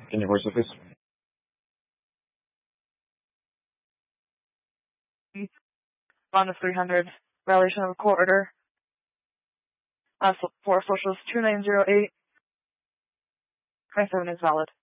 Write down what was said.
Can you voice it, please? Bond of 300. Violation of a court order. For socials 2908. 27 is valid.